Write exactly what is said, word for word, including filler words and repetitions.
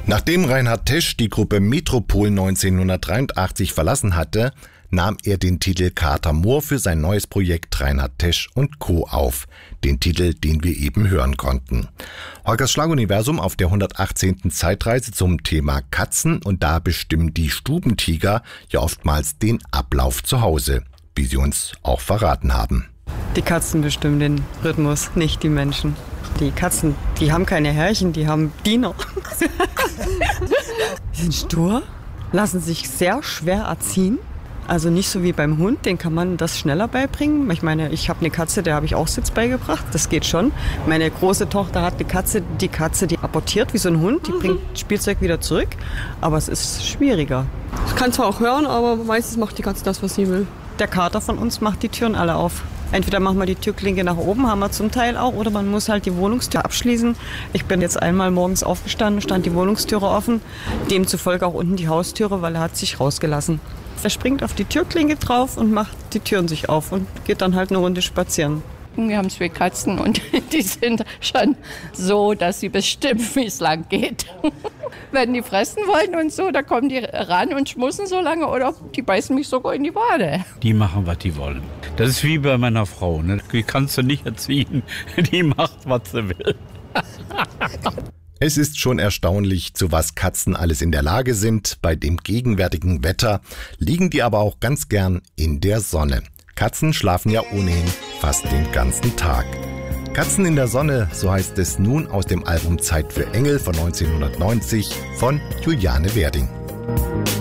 Nachdem Reinhard Tesch die Gruppe Metropol neunzehnhundertdreiundachtzig verlassen hatte, nahm er den Titel Kater Moor für sein neues Projekt Reinhard Tesch und Co. auf. Den Titel, den wir eben hören konnten. Holgers Schlaguniversum auf der hundertachtzehnten Zeitreise zum Thema Katzen, und da bestimmen die Stubentiger ja oftmals den Ablauf zu Hause, wie sie uns auch verraten haben. Die Katzen bestimmen den Rhythmus, nicht die Menschen. Die Katzen, die haben keine Herrchen, die haben Diener. Die sind stur, lassen sich sehr schwer erziehen. Also nicht so wie beim Hund, den kann man das schneller beibringen. Ich meine, ich habe eine Katze, der habe ich auch Sitz beigebracht, das geht schon. Meine große Tochter hat eine Katze, die Katze, die apportiert wie so ein Hund, die mhm. bringt Spielzeug wieder zurück, aber es ist schwieriger. Ich kann zwar auch hören, aber meistens macht die Katze das, was sie will. Der Kater von uns macht die Türen alle auf. Entweder machen wir die Türklinke nach oben, haben wir zum Teil auch, oder man muss halt die Wohnungstür abschließen. Ich bin jetzt einmal morgens aufgestanden, stand die Wohnungstüre offen, demzufolge auch unten die Haustüre, weil er hat sich rausgelassen. Er springt auf die Türklinke drauf und macht die Türen sich auf und geht dann halt eine Runde spazieren. Wir haben zwei Katzen und die sind schon so, dass sie bestimmen, wie es lang geht. Wenn die fressen wollen und so, da kommen die ran und schmussen so lange oder die beißen mich sogar in die Wade. Die machen, was die wollen. Das ist wie bei meiner Frau, ne? Die kannst du nicht erziehen. Die macht, was sie will. Es ist schon erstaunlich, zu was Katzen alles in der Lage sind. Bei dem gegenwärtigen Wetter liegen die aber auch ganz gern in der Sonne. Katzen schlafen ja ohnehin fast den ganzen Tag. Katzen in der Sonne, so heißt es nun aus dem Album Zeit für Engel von neunzehnhundertneunzig von Juliane Werding.